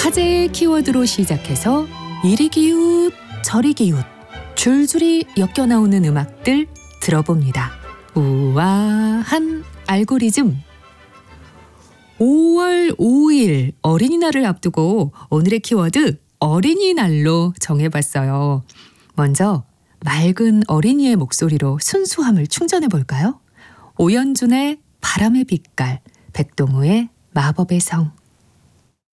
화제의 키워드로 시작해서 이리 기웃 저리 기웃 줄줄이 엮여나오는 음악들 들어봅니다. 우아한 알고리즘. 5월 5일 어린이날을 앞두고 오늘의 키워드 어린이날로 정해봤어요. 먼저 맑은 어린이의 목소리로 순수함을 충전해볼까요? 오연준의 바람의 빛깔, 백동우의 마법의 성.